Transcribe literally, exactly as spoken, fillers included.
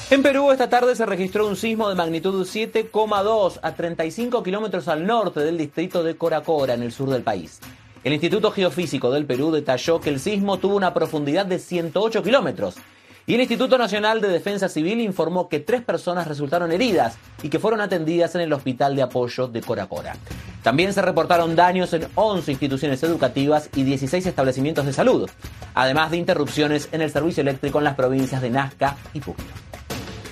En Perú esta tarde se registró un sismo de magnitud siete coma dos a treinta y cinco kilómetros al norte del distrito de Cora Cora, en el sur del país. El Instituto Geofísico del Perú detalló que el sismo tuvo una profundidad de ciento ocho kilómetros y el Instituto Nacional de Defensa Civil informó que tres personas resultaron heridas y que fueron atendidas en el Hospital de Apoyo de Cora Cora. También se reportaron daños en once instituciones educativas y dieciséis establecimientos de salud, además de interrupciones en el servicio eléctrico en las provincias de Nazca y Puno.